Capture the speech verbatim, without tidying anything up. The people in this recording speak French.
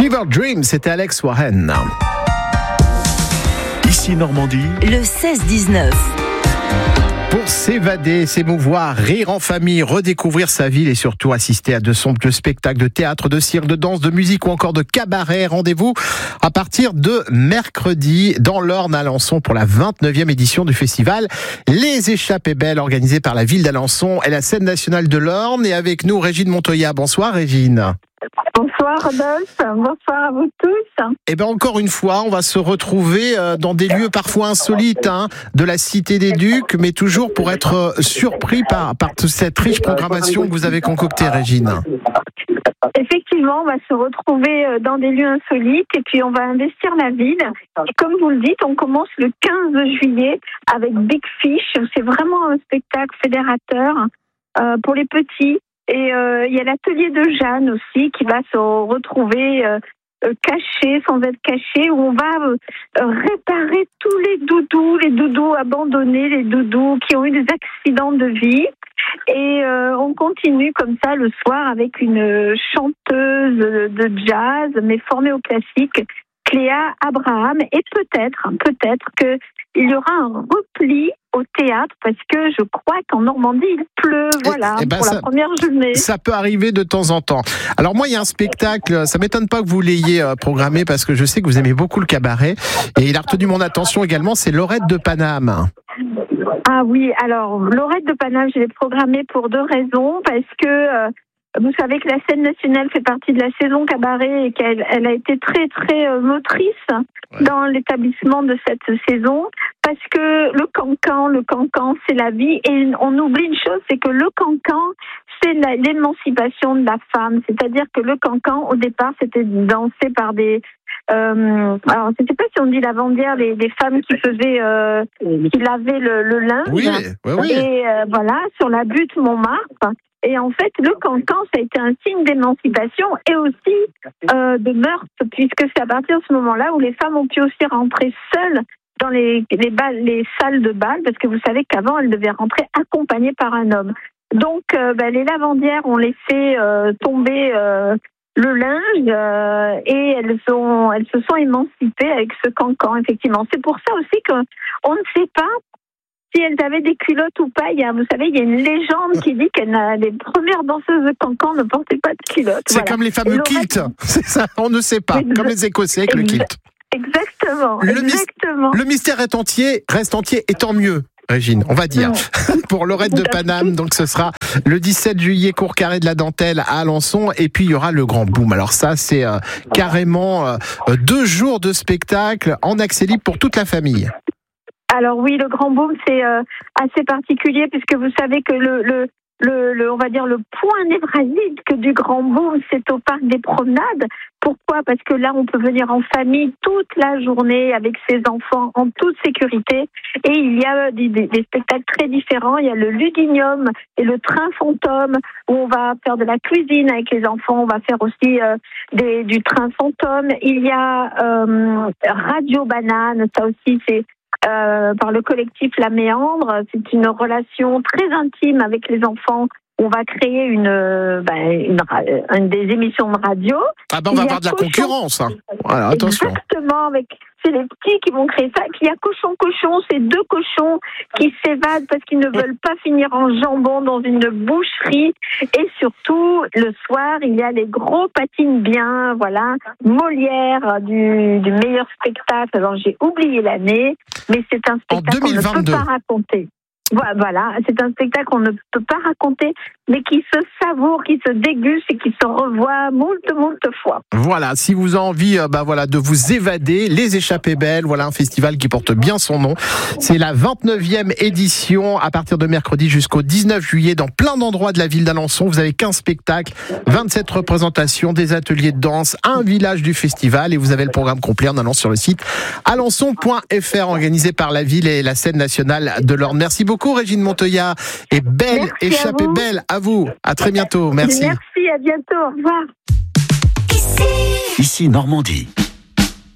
Fever Dream, c'était Alex Warren. Ici Normandie, le seize dix-neuf. Pour s'évader, s'émouvoir, rire en famille, redécouvrir sa ville et surtout assister à de somptueux spectacles de théâtre, de cirque, de danse, de musique ou encore de cabaret. Rendez-vous à partir de mercredi dans l'Orne à Alençon pour la vingt-neuvième édition du festival Les Échappées Belles organisé par la ville d'Alençon et la scène nationale de l'Orne. Et avec nous, Régine Montoya. Bonsoir Régine. Bonsoir Rodolphe, bonsoir à vous tous. Et bien encore une fois, on va se retrouver dans des lieux parfois insolites hein, de la Cité des Ducs, mais toujours pour être surpris par, par toute cette riche programmation que vous avez concoctée, Régine. Effectivement, on va se retrouver dans des lieux insolites et puis on va investir la ville. Et comme vous le dites, on commence le quinze juillet avec Big Fish. C'est vraiment un spectacle fédérateur euh, pour les petits. Et euh, il y a l'atelier de Jeanne aussi qui va se retrouver euh, euh, caché, sans être caché, où on va euh, réparer tous les doudous, les doudous abandonnés, les doudous qui ont eu des accidents de vie. Et euh, on continue comme ça le soir avec une chanteuse de jazz, mais formée au classique, Cléa Abraham. Et peut-être, peut-être que il y aura un repli au théâtre parce que je crois qu'en Normandie il pleut, voilà, et, et ben pour ça, la première journée. Ça peut arriver de temps en temps. Alors moi, il y a un spectacle, ça m'étonne pas que vous l'ayez programmé parce que je sais que vous aimez beaucoup le cabaret et il a retenu mon attention également, c'est Laurette de Paname. Ah oui, alors Laurette de Paname, je l'ai programmé pour deux raisons, parce que euh, vous savez que la scène nationale fait partie de la saison cabaret et qu'elle elle a été très très euh, motrice ouais. dans l'établissement de cette saison, parce que le cancan, le cancan, c'est la vie, et on oublie une chose, c'est que le cancan, c'est la, l'émancipation de la femme, c'est-à-dire que le cancan, au départ, c'était dansé par des... Euh, alors, je ne sais pas si on dit lavandière, les, les femmes qui faisaient, euh, qui lavaient le, le linge, oui, oui, oui. et euh, voilà, sur la butte Montmartre. Et en fait, le cancan, ça a été un signe d'émancipation et aussi euh, de meurtre, puisque c'est à partir de ce moment-là où les femmes ont pu aussi rentrer seules dans les, les, balles, les salles de bal, parce que vous savez qu'avant, elles devaient rentrer accompagnées par un homme. Donc, euh, ben, les lavandières ont laissé euh, tomber euh, le linge euh, et elles, ont, elles se sont émancipées avec ce cancan, effectivement. C'est pour ça aussi qu'on ne sait pas si elles avaient des culottes ou pas. Il y a, vous savez, il y a une légende qui dit que les premières danseuses de cancan ne portaient pas de culottes. C'est voilà. Comme les fameux kilts, c'est ça, on ne sait pas, exact. Comme les Écossais avec exact. Le kilt. Exactement, le exactement. Mis- le mystère est entier, reste entier, et tant mieux. Régine, on va dire, pour Laurette de Paname, donc ce sera le dix-sept juillet, cours carré de la Dentelle à Alençon, et puis il y aura le Grand Boom. Alors ça, c'est euh, carrément euh, deux jours de spectacle en accès libre pour toute la famille. Alors oui, le Grand Boom, c'est euh, assez particulier, puisque vous savez que le... le Le, le, on va dire le point névralgique du Grand Boom, c'est au parc des Promenades. Pourquoi ? Parce que là, on peut venir en famille toute la journée avec ses enfants en toute sécurité. Et il y a des, des, des spectacles très différents. Il y a le Ludinium et le Train Fantôme, où on va faire de la cuisine avec les enfants. On va faire aussi euh, des, du Train Fantôme. Il y a euh, Radio Banane, ça aussi c'est Euh, par le collectif La Méandre. C'est une relation très intime avec les enfants. On va créer une, ben, une, une des émissions de radio. Ah ben on va avoir de la cochon. Concurrence. Hein. Voilà, attention. Exactement, avec c'est les petits qui vont créer ça. Et puis il y a Cochon Cochon, c'est deux cochons qui s'évadent parce qu'ils ne veulent pas finir en jambon dans une boucherie. Et surtout, le soir, il y a les gros patines bien, voilà, Molière du, du meilleur spectacle. Alors j'ai oublié l'année, mais c'est un spectacle qu'on ne peut pas raconter. Voilà, c'est un spectacle qu'on ne peut pas raconter, mais qui se savoure, qui se déguste et qui se revoit moult, moult fois. Voilà, si vous avez envie bah voilà, de vous évader, Les Échappées Belles, voilà un festival qui porte bien son nom. C'est la vingt-neuvième édition à partir de mercredi jusqu'au dix-neuf juillet dans plein d'endroits de la ville d'Alençon. Vous avez quinze spectacles, vingt-sept représentations, des ateliers de danse, un village du festival et vous avez le programme complet en allant sur le site alençon point f r organisé par la ville et la scène nationale de l'Orne. Merci beaucoup. Régine Montoya et belle échappée belle à vous. À très bientôt. Merci. Merci, à bientôt. Au revoir. Ici Normandie.